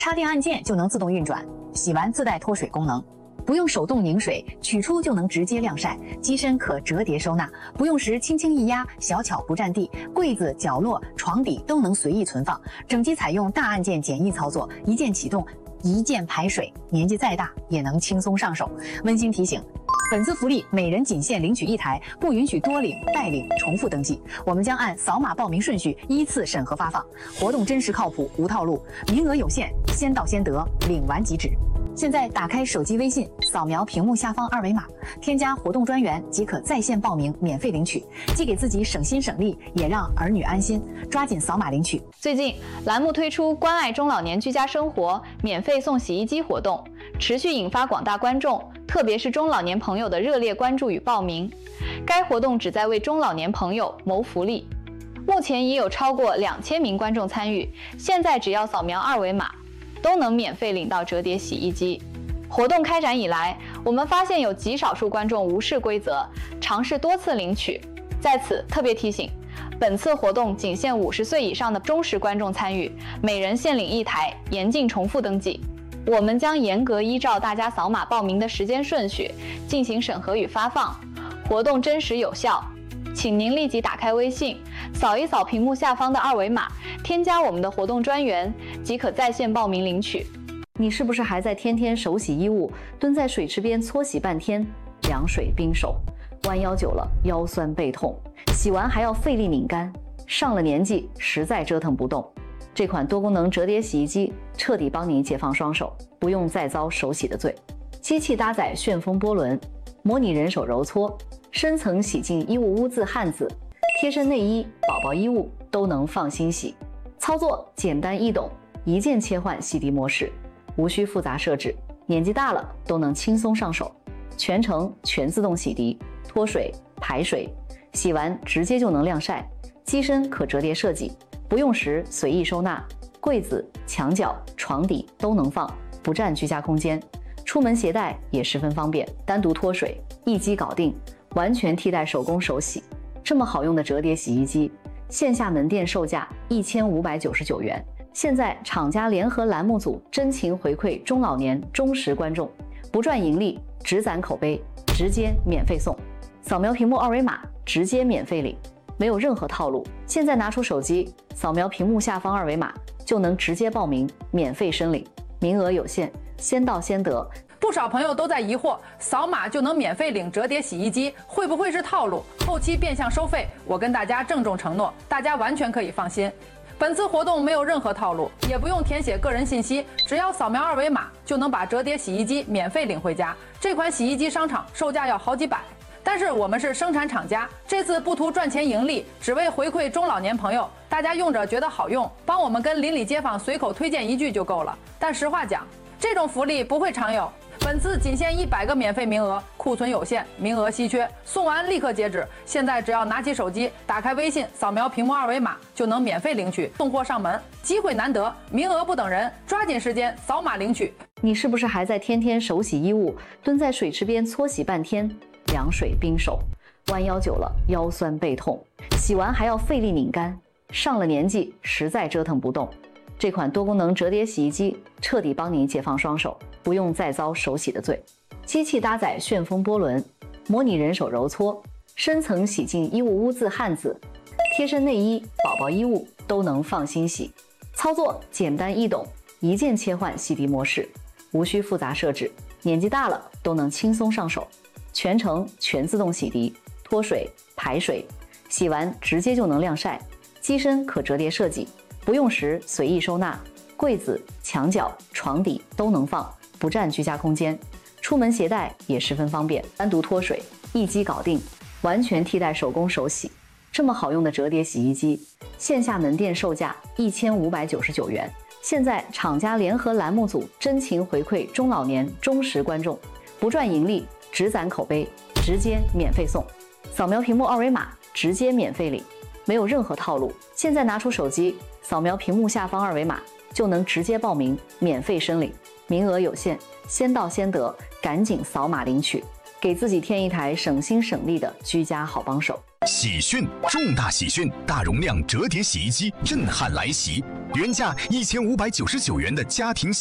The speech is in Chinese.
插电按键就能自动运转，洗完自带脱水功能。 不用手动拧水，取出就能直接晾晒。机身可折叠收纳，不用时轻轻一压，小巧不占地。柜子、角落、床底都能随意存放。整机采用大按键简易操作，一键启动，一键排水，年纪再大也能轻松上手。温馨提醒。 本次福利每人仅限领取1台，不允许多领、代领、重复登记。我们将按扫码报名顺序依次审核发放。活动真实靠谱，无套路，名额有限，先到先得，领完即止。现在打开手机微信，扫描屏幕下方2维码，添加活动专员即可在线报名，免费领取，既给自己省心省力，也让儿女安心。抓紧扫码领取。 最近，栏目推出关爱中老年居家生活免费送洗衣机活动，持续引发广大观众，特别是中老年朋友的热烈关注与报名。该活动旨在为中老年朋友谋福利。目前已有超过2000名观众参与，现在只要扫描2维码，都能免费领到折叠洗衣机。活动开展以来，我们发现有极少数观众无视规则，尝试多次领取。在此特别提醒，本次活动仅限50岁以上的忠实观众参与，每人限领1台，严禁重复登记。我们将严格依照大家扫码报名的时间顺序进行审核与发放，活动真实有效。请您立即打开微信，扫一扫屏幕下方的2维码，添加我们的活动专员，即可在线报名领取。 你是不是还在天天手洗衣物，蹲在水池边搓洗半天，凉水冰手，弯腰久了腰酸背痛，洗完还要费力拧干，上了年纪实在折腾不动？这款多功能折叠洗衣机彻底帮你解放双手，不用再遭手洗的罪。机器搭载旋风波轮，模拟人手揉搓，深层洗净衣物污渍汗渍，贴身内衣、宝宝衣物都能放心洗。操作简单易懂，一键切换洗涤模式，无需复杂设置，年纪大了都能轻松上手。全程全自动洗涤、脱水、排水，洗完直接就能晾晒。机身可折叠设计，不用时随意收纳，柜子、墙角、床底都能放，不占居家空间。出门携带也十分方便，单独脱水，一机搞定，完全替代手工手洗。这么好用的折叠洗衣机，线下门店售价1599元。现在厂家联合栏目组真情回馈中老年忠实观众，不赚盈利，只攒口碑，直接免费送。扫描屏幕2维码，直接免费领，没有任何套路。现在拿出手机，扫描屏幕下方2维码，就能直接报名，免费申领，名额有限，先到先得。 不少朋友都在疑惑，扫码就能免费领折叠洗衣机，会不会是套路？后期变相收费？我跟大家郑重承诺，大家完全可以放心。本次活动没有任何套路，也不用填写个人信息，只要扫描2维码就能把折叠洗衣机免费领回家。这款洗衣机商场售价要好几百，但是我们是生产厂家，这次不图赚钱盈利，只为回馈中老年朋友，大家用着觉得好用，帮我们跟邻里街坊随口推荐一句就够了。但实话讲，这种福利不会常有。本次仅限100个免费名额，库存有限，名额稀缺，送完立刻截止。现在只要拿起手机，打开微信，扫描屏幕2维码，就能免费领取，送货上门。机会难得，名额不等人，抓紧时间扫码领取。 你是不是还在天天手洗衣物，蹲在水池边搓洗半天，凉水冰手，弯腰久了腰酸背痛，洗完还要费力拧干，上了年纪实在折腾不动？这款多功能折叠洗衣机彻底帮你解放双手，不用再遭手洗的罪。机器搭载旋风波轮，模拟人手揉搓，深层洗净衣物污渍汗渍，贴身内衣、宝宝衣物都能放心洗。操作简单易懂，一键切换洗涤模式，无需复杂设置，年纪大了都能轻松上手。全程全自动洗涤、脱水、排水，洗完直接就能晾晒。机身可折叠设计，不用时随意收纳，柜子、墙角、床底都能放，不占居家空间。出门携带也十分方便，单独脱水，一机搞定，完全替代手工手洗。这么好用的折叠洗衣机，线下门店售价1599元。现在厂家联合栏目组真情回馈中老年忠实观众，不赚盈利，只攒口碑，直接免费送。扫描屏幕2维码，直接免费领，没有任何套路。现在拿出手机，扫描屏幕下方2维码，就能直接报名，免费申领，名额有限，先到先得，赶紧扫码领取，给自己添一台省心省力的居家好帮手。 喜讯，重大喜讯！大容量折叠洗衣机震撼来袭，原价1599元的家庭